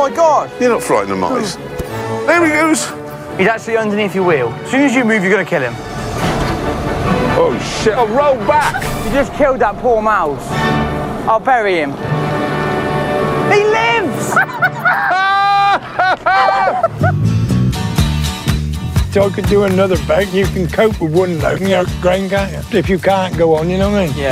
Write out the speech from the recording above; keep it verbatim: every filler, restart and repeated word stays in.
my God! You're not frightened of mice. There he goes. He's actually underneath your wheel. As soon as you move, you're going to kill him. Oh, shit. Oh, roll back. You just killed that poor mouse. I'll bury him. He lives! So I could do another bag. You can cope with one load, you know, grain, can't you? If you can't go on, you know what I mean? Yeah.